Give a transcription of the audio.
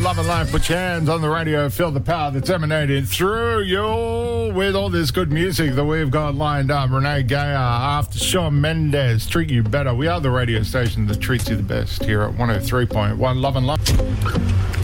Love and Life. Put your hands on the radio. Feel the power that's emanating through you with all this good music that we've got lined up. Renee Gayer, after Shawn Mendes, Treat You Better. We are the radio station that treats you the best here at 103.1 Love and Life.